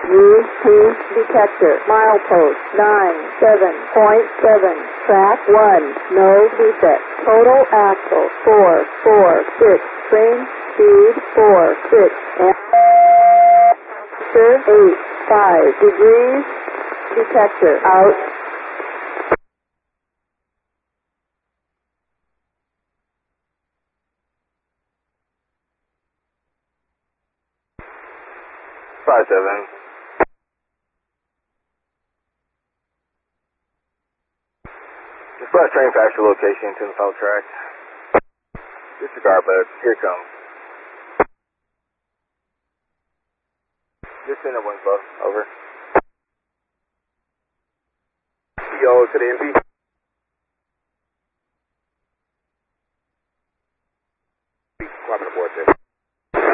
UP detector. Milepost 97.7. Track 1. No defect. Total axle 446. Train speed 46. Temperature 85 degrees. Detector out. Five seven. Display train factory location to the file track. Disregard, but here it comes. Just in the wing bus. Over. Yo to the NV.